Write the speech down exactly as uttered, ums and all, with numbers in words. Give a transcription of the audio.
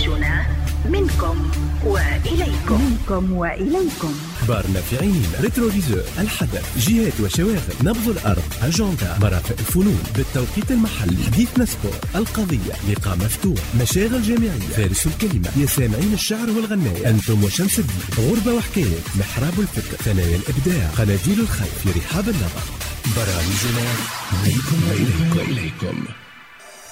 برامجنا منكم وإليكم منكم وإليكم. بارنا في عين، ريتروفيزور، الحدث، جهات وشواغل، نبض الأرض، أجندا، مرافق الفنون بالتوقيت المحلي، حديثنا سبور، القضية، لقاء مفتوح، مشاغل جامعية، فارس الكلمة، يا سامعين الشعر والغناية، أنتم وشمس الدين، غربة وحكايات، محراب الفكر، ثنايا الإبداع، قناديل الخير في رحاب النظر. برامجنا منكم وإليكم.